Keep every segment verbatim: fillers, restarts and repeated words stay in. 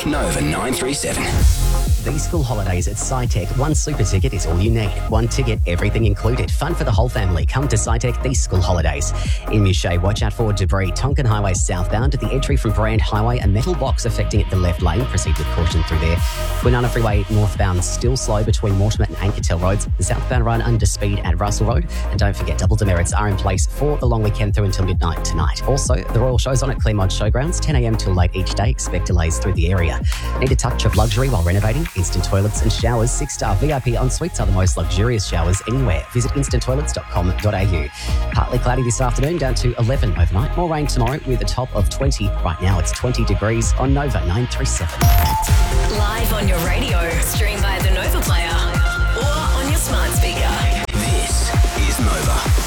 Nova nine three seven. These school holidays at SciTech, one super ticket is all you need. One ticket, everything included. Fun for the whole family. Come to SciTech these school holidays. In Mushea, watch out for debris. Tonkin Highway southbound at the entry from Brand Highway, a metal box affecting at the left lane. Proceed with caution through there. Kwinana Freeway northbound still slow between Mortimer and Ankertel Roads. The southbound run under speed at Russell Road. And don't forget, double demerits are in place for the long weekend through until midnight tonight. Also, the Royal Show's on at Claremont Showgrounds, ten a.m. till late each day. Expect delays through the area. Need a touch of luxury while renovating? Instant toilets and showers, six-star V I P en-suites are the most luxurious showers anywhere. Visit instant toilets dot com dot a u. Partly cloudy this afternoon, down to eleven overnight. More rain tomorrow with a top of twenty. Right now it's twenty degrees on Nova nine three seven. Live on your radio, stream by the Nova Player or on your smart speaker. This is Nova.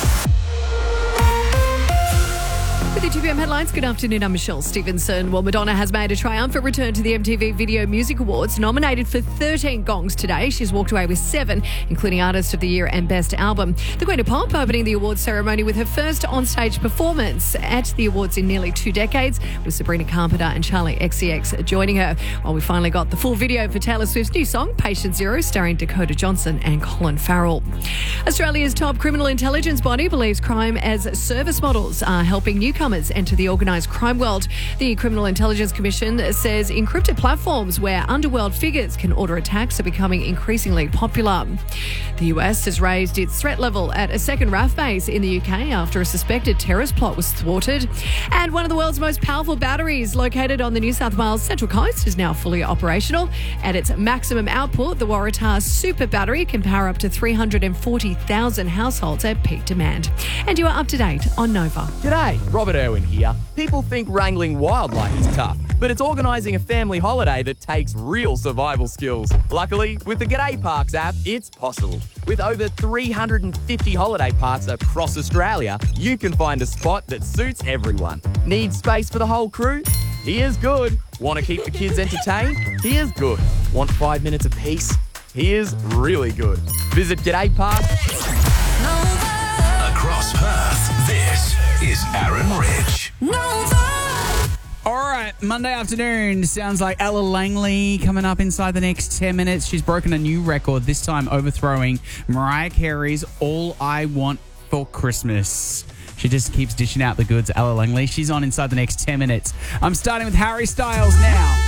With the two p m headlines, good afternoon, I'm Michelle Stevenson. Well, Madonna has made a triumphant return to the M T V Video Music Awards. Nominated for thirteen gongs today, she's walked away with seven, including Artist of the Year and Best Album. The Queen of Pop opening the awards ceremony with her first onstage performance at the awards in nearly two decades, with Sabrina Carpenter and Charlie X C X joining her. While we finally got the full video for Taylor Swift's new song, Patient Zero, starring Dakota Johnson and Colin Farrell. Australia's top criminal intelligence body believes crime as service models are helping newcomers enter the organised crime world. The Criminal Intelligence Commission says encrypted platforms where underworld figures can order attacks are becoming increasingly popular. The U S has raised its threat level at a second R A F base in the U K after a suspected terrorist plot was thwarted. And one of the world's most powerful batteries located on the New South Wales Central Coast is now fully operational. At its maximum output, the Waratah Super Battery can power up to three hundred forty thousand households at peak demand. And you are up to date on Nova. G'day, Robert Irwin here. People think wrangling wildlife is tough, but it's organising a family holiday that takes real survival skills. Luckily, with the G'day Parks app, it's possible. With over three hundred fifty holiday parks across Australia, you can find a spot that suits everyone. Need space for the whole crew? Here's good. Want to keep the kids entertained? Here's good. Want five minutes of peace? Here's really good. Visit G'day Park. Across Perth, this is Aaron Rich. All right, Monday afternoon. Sounds like Ella Langley coming up inside the next ten minutes. She's broken a new record, this time overthrowing Mariah Carey's All I Want for Christmas. She just keeps dishing out the goods, Ella Langley. She's on inside the next ten minutes. I'm starting with Harry Styles now.